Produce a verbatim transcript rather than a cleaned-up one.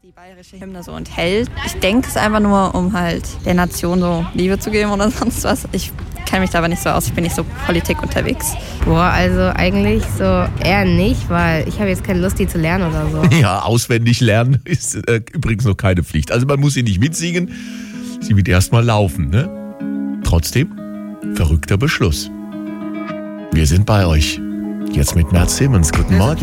die bayerische Hymne so enthält. Ich denke es einfach nur, um halt der Nation so Liebe zu geben oder sonst was. Ich kenne mich da aber nicht so aus, ich bin nicht so Politik unterwegs. Boah, also eigentlich so eher nicht, weil ich habe jetzt keine Lust, die zu lernen oder so. Ja, auswendig lernen ist äh, übrigens noch keine Pflicht. Also man muss sie nicht mitsingen, sie wird erst mal laufen, ne? Trotzdem, verrückter Beschluss. Wir sind bei euch. Jetzt mit Matt Simmons. Guten Morgen.